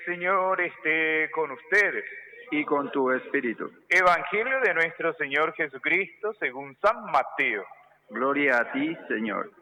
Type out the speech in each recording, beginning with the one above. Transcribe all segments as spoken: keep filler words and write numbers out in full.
Señor esté con ustedes. Y con tu espíritu. Evangelio de nuestro Señor Jesucristo según San Mateo. Gloria a ti, Señor.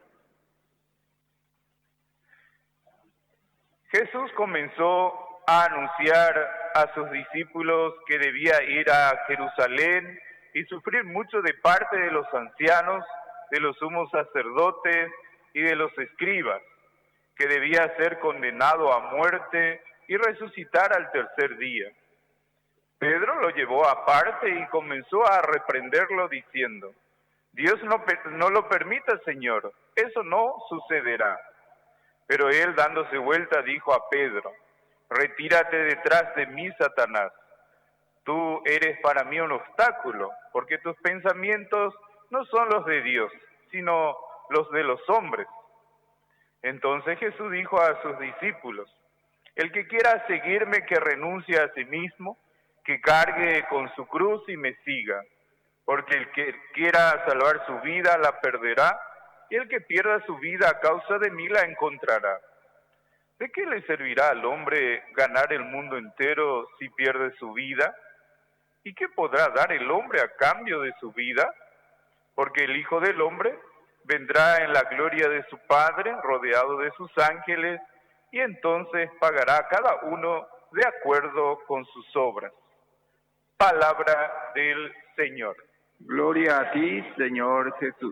Jesús comenzó a anunciar a sus discípulos que debía ir a Jerusalén y sufrir mucho de parte de los ancianos, de los sumos sacerdotes y de los escribas, que debía ser condenado a muerte y resucitar al tercer día. Pedro lo llevó aparte y comenzó a reprenderlo diciendo: Dios no, no lo permita, Señor, eso no sucederá. Pero él, dándose vuelta, dijo a Pedro: Retírate detrás de mí, Satanás. Tú eres para mí un obstáculo, porque tus pensamientos no son los de Dios, sino los de los hombres. Entonces Jesús dijo a sus discípulos: El que quiera seguirme, que renuncie a sí mismo, que cargue con su cruz y me siga, porque el que quiera salvar su vida la perderá, y el que pierda su vida a causa de mí la encontrará. ¿De qué le servirá al hombre ganar el mundo entero si pierde su vida? ¿Y qué podrá dar el hombre a cambio de su vida? Porque el Hijo del Hombre vendrá en la gloria de su Padre, rodeado de sus ángeles, y entonces pagará a cada uno de acuerdo con sus obras. Palabra del Señor. Gloria a ti, Señor Jesús.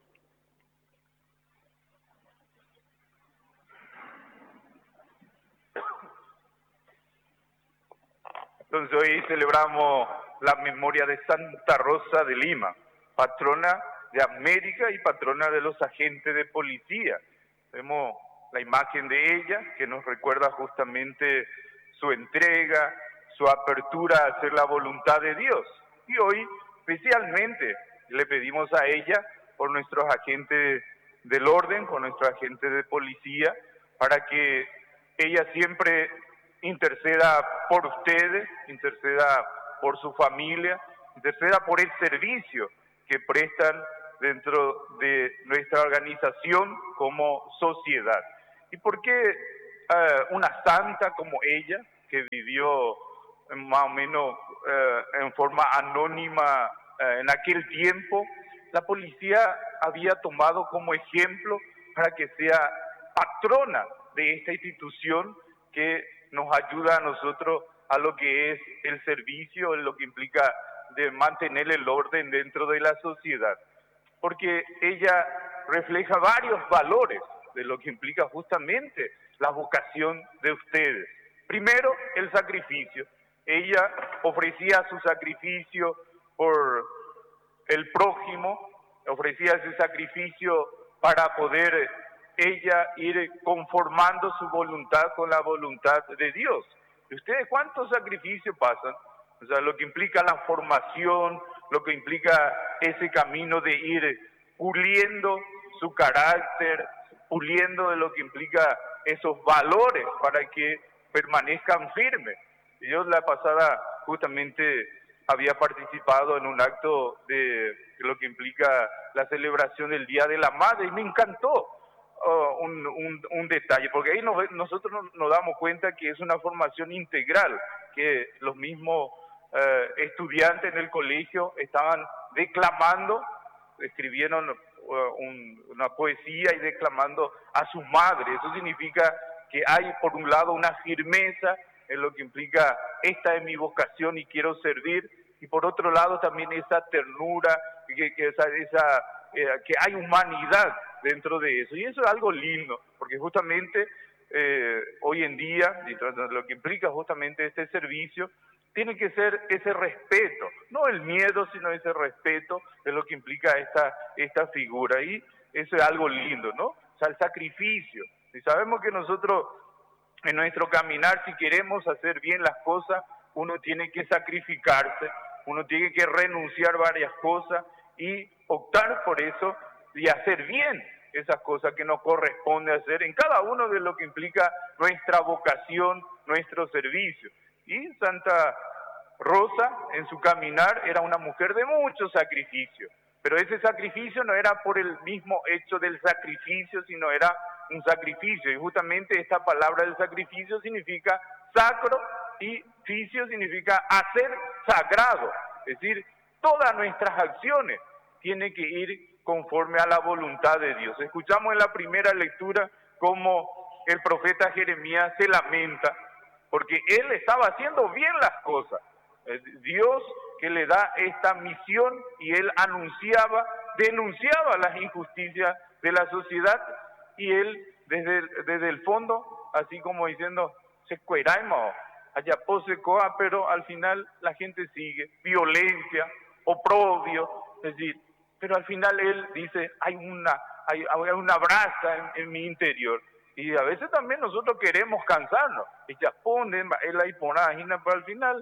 Entonces hoy celebramos la memoria de Santa Rosa de Lima, patrona de América y patrona de los agentes de policía. Vemos la imagen de ella que nos recuerda justamente su entrega, su apertura a hacer la voluntad de Dios. Y hoy especialmente le pedimos a ella por nuestros agentes del orden, por nuestros agentes de policía, para que ella siempre interceda por ustedes, interceda por su familia, interceda por el servicio que prestan dentro de nuestra organización como sociedad. ¿Y por qué uh, una santa como ella, que vivió más o menos uh, en forma anónima uh, en aquel tiempo, la policía había tomado como ejemplo para que sea patrona de esta institución que nos ayuda a nosotros a lo que es el servicio, en lo que implica de mantener el orden dentro de la sociedad? Porque ella refleja varios valores de lo que implica justamente la vocación de ustedes. Primero, el sacrificio. Ella ofrecía su sacrificio por el prójimo, ofrecía ese sacrificio para poder ella ir conformando su voluntad con la voluntad de Dios. ¿Y ustedes cuántos sacrificios pasan? O sea, lo que implica la formación, lo que implica ese camino de ir puliendo su carácter, puliendo de lo que implica esos valores para que permanezcan firmes. Yo la pasada justamente había participado en un acto de lo que implica la celebración del Día de la Madre y me encantó uh, un, un, un detalle, porque ahí nos, nosotros nos damos cuenta que es una formación integral, que los mismos uh, estudiantes en el colegio estaban declamando, escribieron uh, un, una poesía y declamando a su madre. Eso significa que hay por un lado una firmeza en lo que implica esta es mi vocación y quiero servir, y por otro lado también esa ternura, que, que, esa, esa, eh, que hay humanidad dentro de eso, y eso es algo lindo, porque justamente eh, hoy en día, lo que implica justamente este servicio, tiene que ser ese respeto, no el miedo, sino ese respeto de lo que implica esta, esta figura, y eso es algo lindo, ¿no? O sea, el sacrificio, y sabemos que nosotros en nuestro caminar, si queremos hacer bien las cosas, uno tiene que sacrificarse, uno tiene que renunciar varias cosas y optar por eso y hacer bien esas cosas que nos corresponde hacer en cada uno de lo que implica nuestra vocación, nuestro servicio. Y Santa Rosa, en su caminar, era una mujer de mucho sacrificio, pero ese sacrificio no era por el mismo hecho del sacrificio, sino era un sacrificio, y justamente esta palabra del sacrificio significa sacro, y ficio significa hacer sagrado. Es decir, todas nuestras acciones tienen que ir conforme a la voluntad de Dios. Escuchamos en la primera lectura cómo el profeta Jeremías se lamenta, porque él estaba haciendo bien las cosas. Dios que le da esta misión y él anunciaba, denunciaba las injusticias de la sociedad, y él desde el, desde el fondo, así como diciendo, se cueraima, allá pose coa, pero al final la gente sigue, violencia, oprobio, es decir, pero al final él dice, hay una, hay, hay una brasa en, en mi interior. Y a veces también nosotros queremos cansarnos, y ya ponen, él ahí pone, pero al final,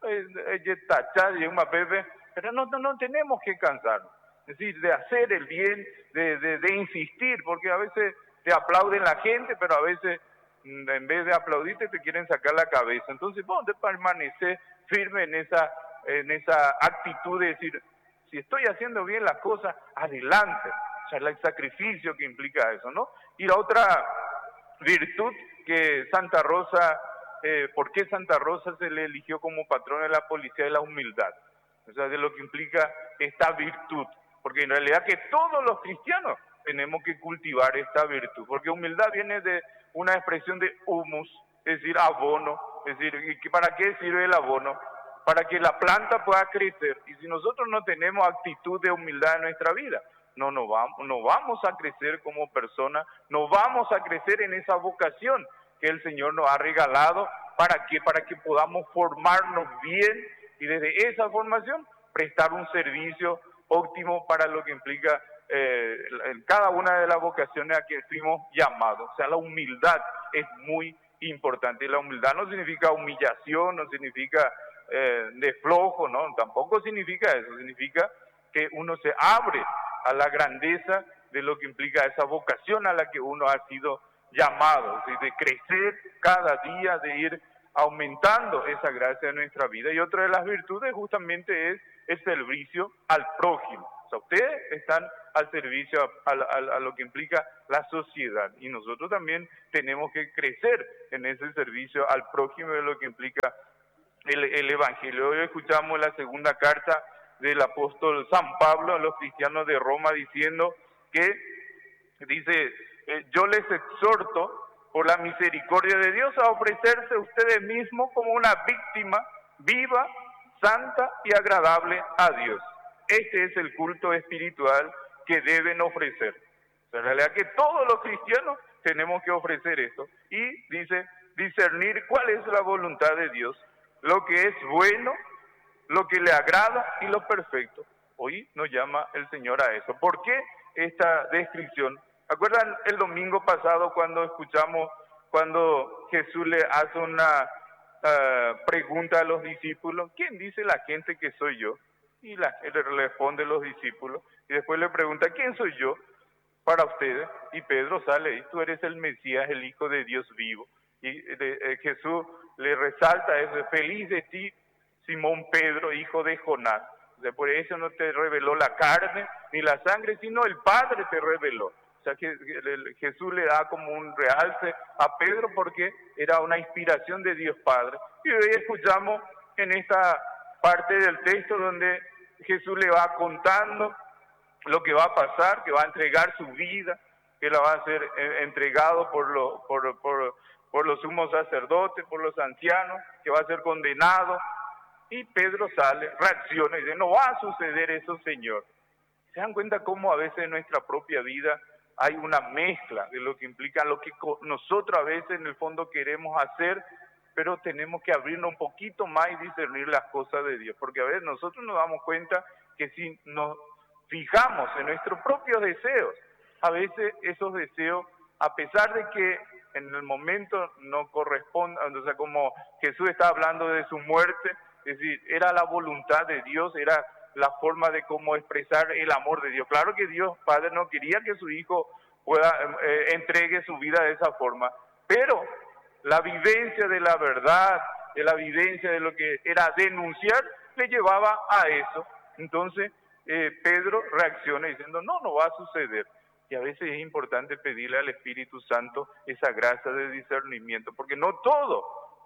pero no, no, no tenemos que cansarnos, es decir, de hacer el bien, de, de, de insistir, porque a veces te aplauden la gente, pero a veces en vez de aplaudirte te quieren sacar la cabeza. Entonces vos te permanecer firme en esa, en esa actitud de decir, si estoy haciendo bien las cosas, adelante, o sea, el sacrificio que implica eso, ¿no? Y la otra virtud que Santa Rosa, eh, ¿por qué Santa Rosa se le eligió como patrona de la policía? De la humildad, o sea, de lo que implica esta virtud, porque en realidad que todos los cristianos tenemos que cultivar esta virtud, porque humildad viene de una expresión de humus, es decir, abono, es decir, ¿para qué sirve el abono? Para que la planta pueda crecer, y si nosotros no tenemos actitud de humildad en nuestra vida, no, no, vamos, no vamos a crecer como personas, no vamos a crecer en esa vocación que el Señor nos ha regalado. ¿Para qué? Para que podamos formarnos bien, y desde esa formación prestar un servicio óptimo para lo que implica eh, en cada una de las vocaciones a que fuimos llamados. O sea, la humildad es muy importante, y la humildad no significa humillación, no significa eh, desflojo, no, tampoco significa eso, significa que uno se abre a la grandeza de lo que implica esa vocación a la que uno ha sido llamado, es decir, de crecer cada día, de ir aumentando esa gracia en nuestra vida. Y otra de las virtudes justamente es el servicio al prójimo. O sea, ustedes están al servicio a, a, a lo que implica la sociedad, y nosotros también tenemos que crecer en ese servicio al prójimo de lo que implica el, el Evangelio. Hoy escuchamos la segunda carta del apóstol San Pablo a los cristianos de Roma, diciendo que, dice, eh, yo les exhorto por la misericordia de Dios a ofrecerse ustedes mismos como una víctima viva, santa y agradable a Dios. Este es el culto espiritual que deben ofrecer. En realidad que todos los cristianos tenemos que ofrecer esto, y dice, discernir cuál es la voluntad de Dios, lo que es bueno, lo que le agrada y lo perfecto. Hoy nos llama el Señor a eso. ¿Por qué esta descripción? ¿Acuerdan el domingo pasado cuando escuchamos, cuando Jesús le hace una uh, pregunta a los discípulos? ¿Quién dice la gente que soy yo? Y la, le responde los discípulos, y después le pregunta, ¿quién soy yo para ustedes? Y Pedro sale, y tú eres el Mesías, el Hijo de Dios vivo. Y de, eh, Jesús le resalta eso, feliz de ti, Simón Pedro, hijo de Jonás. O sea, por eso no te reveló la carne ni la sangre, sino el Padre te reveló. O sea, que Jesús le da como un realce a Pedro porque era una inspiración de Dios Padre. Y hoy escuchamos en esta parte del texto donde Jesús le va contando lo que va a pasar, que va a entregar su vida, que la va a ser entregado por, lo, por, por, por los sumos sacerdotes, por los ancianos, que va a ser condenado. Y Pedro sale, reacciona y dice, no va a suceder eso, Señor. ¿Se dan cuenta cómo a veces en nuestra propia vida hay una mezcla de lo que implica lo que nosotros a veces en el fondo queremos hacer, pero tenemos que abrirnos un poquito más y discernir las cosas de Dios? Porque a veces nosotros nos damos cuenta que si nos fijamos en nuestros propios deseos, a veces esos deseos, a pesar de que en el momento no correspondan, o sea, como Jesús está hablando de su muerte, es decir, era la voluntad de Dios, era la forma de cómo expresar el amor de Dios. Claro que Dios Padre no quería que su Hijo pueda eh, entregue su vida de esa forma, pero la vivencia de la verdad, de la vivencia de lo que era denunciar, le llevaba a eso. Entonces eh, Pedro reacciona diciendo, no, no va a suceder. Y a veces es importante pedirle al Espíritu Santo esa gracia de discernimiento, porque no todo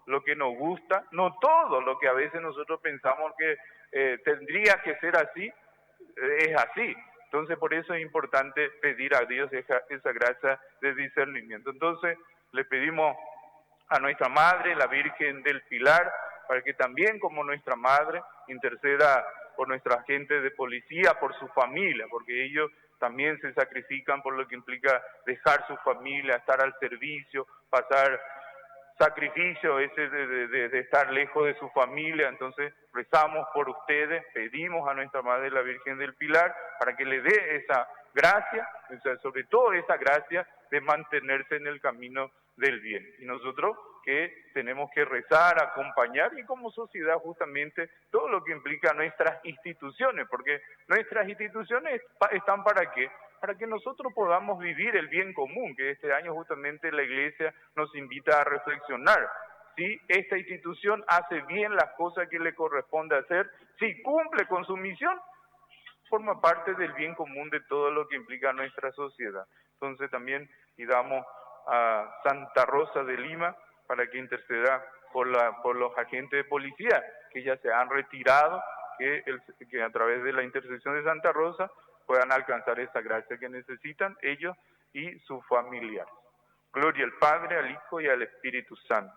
lo que nos gusta, no todo lo que a veces nosotros pensamos que eh, tendría que ser así, eh, es así. Entonces, por eso es importante pedir a Dios esa, esa gracia de discernimiento. Entonces, le pedimos a nuestra Madre, la Virgen del Pilar, para que también como nuestra Madre interceda por nuestra gente de policía, por su familia, porque ellos también se sacrifican por lo que implica dejar su familia, estar al servicio, pasar sacrificio ese de, de, de estar lejos de su familia. Entonces rezamos por ustedes, pedimos a nuestra Madre la Virgen del Pilar para que le dé esa gracia, o sea, sobre todo esa gracia de mantenerse en el camino del bien. Y nosotros que tenemos que rezar, acompañar, y como sociedad justamente todo lo que implica nuestras instituciones, porque nuestras instituciones están para qué, para que nosotros podamos vivir el bien común, que este año justamente la Iglesia nos invita a reflexionar. Si esta institución hace bien las cosas que le corresponde hacer, si cumple con su misión, forma parte del bien común de todo lo que implica nuestra sociedad. Entonces también pidamos a Santa Rosa de Lima para que interceda por, la, por los agentes de policía que ya se han retirado, que, el, que a través de la intercesión de Santa Rosa puedan alcanzar esa gracia que necesitan ellos y sus familiares. Gloria al Padre, al Hijo y al Espíritu Santo.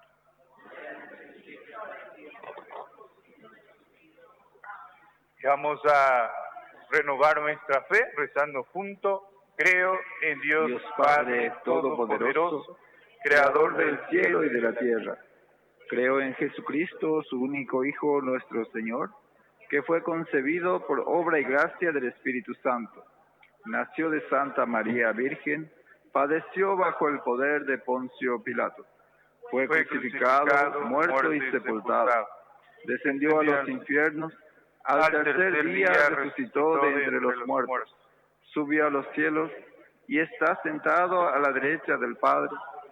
Y vamos a renovar nuestra fe rezando juntos. Creo en Dios, Dios Padre Todopoderoso, Creador del cielo y de la tierra. Creo en Jesucristo, su único Hijo, nuestro Señor, que fue concebido por obra y gracia del Espíritu Santo. Nació de Santa María Virgen, padeció bajo el poder de Poncio Pilato. Fue, fue crucificado, crucificado, muerto y sepultado. sepultado. Descendió a los infiernos, al, al tercer, tercer día resucitó de entre los, los muertos. muertos. Subió a los cielos y está sentado a la derecha del Padre.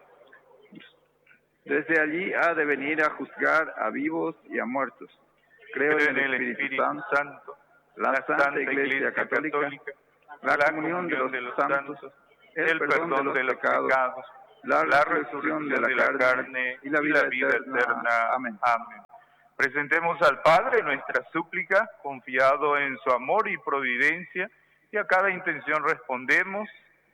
Desde allí ha de venir a juzgar a vivos y a muertos. Creo, Creo en el Espíritu, Espíritu Santo, Santo, la, la Santa, Santa Iglesia, Iglesia Católica, Católica, la, la comunión de los, de los santos, santos, el perdón, perdón de los pecados, pecados la, la resurrección de la, de la carne, carne y la vida, y la vida eterna. eterna. Amén. Amén. Presentemos al Padre nuestra súplica, confiado en su amor y providencia, y a cada intención respondemos.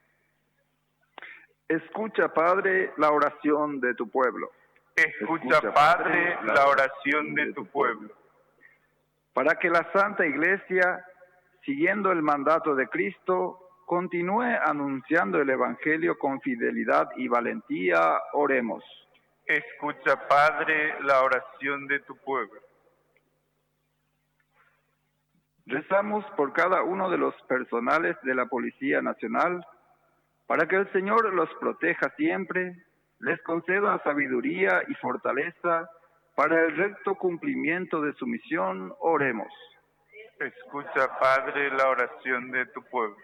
Escucha, Padre, la oración de tu pueblo. Escucha, Escucha Padre, la oración de tu pueblo. Para que la Santa Iglesia, siguiendo el mandato de Cristo, continúe anunciando el Evangelio con fidelidad y valentía, oremos. Escucha, Padre, la oración de tu pueblo. Rezamos por cada uno de los personales de la Policía Nacional, para que el Señor los proteja siempre, les conceda sabiduría y fortaleza para el recto cumplimiento de su misión, oremos. Escucha, Padre, la oración de tu pueblo.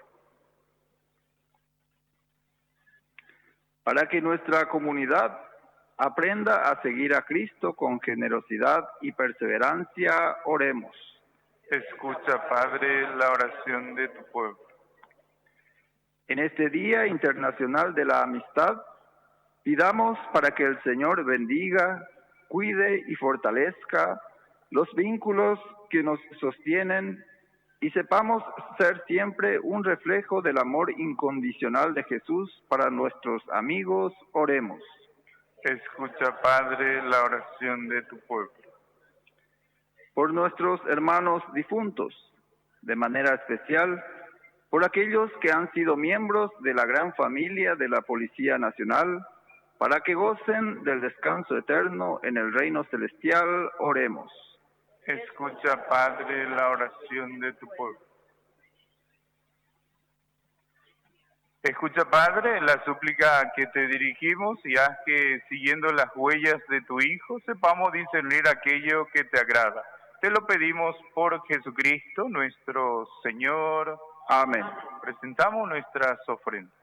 Para que nuestra comunidad aprenda a seguir a Cristo con generosidad y perseverancia, oremos. Escucha, Padre, la oración de tu pueblo. En este Día Internacional de la Amistad, pidamos para que el Señor bendiga, cuide y fortalezca los vínculos que nos sostienen y sepamos ser siempre un reflejo del amor incondicional de Jesús para nuestros amigos, oremos. Escucha, Padre, la oración de tu pueblo. Por nuestros hermanos difuntos, de manera especial, por aquellos que han sido miembros de la gran familia de la Policía Nacional, para que gocen del descanso eterno en el reino celestial, oremos. Escucha, Padre, la oración de tu pueblo. Escucha, Padre, la súplica a que te dirigimos y haz que, siguiendo las huellas de tu Hijo, sepamos discernir aquello que te agrada. Te lo pedimos por Jesucristo, nuestro Señor. Amén. Presentamos nuestras ofrendas.